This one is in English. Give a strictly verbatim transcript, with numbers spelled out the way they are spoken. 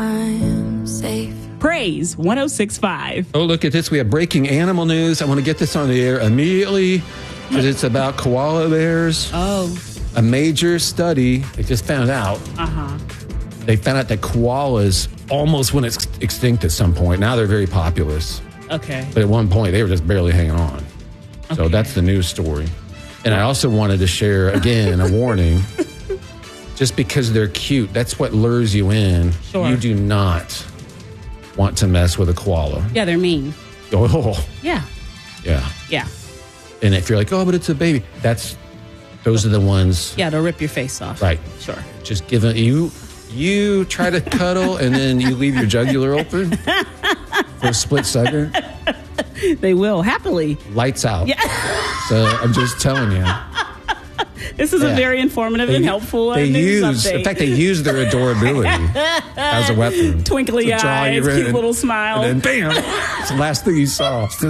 I'm safe. Praise one oh six point five. Oh, look at this. We have breaking animal news. I want to get this on the air immediately because it's about koala bears. Oh. A major study, they just found out. Uh-huh. They found out that koalas almost went ex- extinct at some point. Now they're very populous. Okay. But at one point, they were just barely hanging on. So Okay. that's the news story. And I also wanted to share, again, a warning. Just because they're cute, that's what lures you in. Sure. You do not want to mess with a koala. Yeah, they're mean. Oh, Yeah. yeah. Yeah. And if you're like, oh, but it's a baby, that's those are the ones. Yeah, they'll rip your face off. Right. Sure. Just give it, you, you try to cuddle and then you leave your jugular open for a split second. They will, happily. Lights out. Yeah. So I'm just telling you. This is Yeah. a very informative They, and helpful uh, they news use, update. in fact, they use their adorability as a weapon. Twinkly to draw eyes, you in. cute little smile. And then bam, it's the last thing you saw.